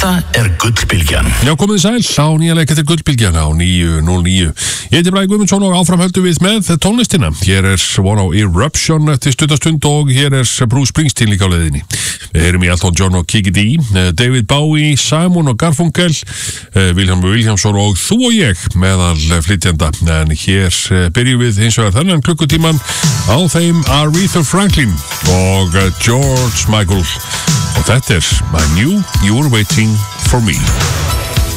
Þetta Gullbylgjan. Já, komið sæl á nýja leik, þetta Gullbylgjan á 909. Ég heiti Bragi Guðmundsson og áfram höldum við með tónlistina. Hér One á Eruption til stuttastund og hér Bruce Springsteen líka á leiðinni. Við heyrum í Elton John og Kiki D, David Bowie, Simon og Garfunkel, Vilhjálmur Vilhjálmsson og þú og ég meðal flytjenda. En hér byrjum við hins vegar þennan klukkutíman á þeim Aretha Franklin og George Michael. Og þetta I Knew You Were Waiting For Me.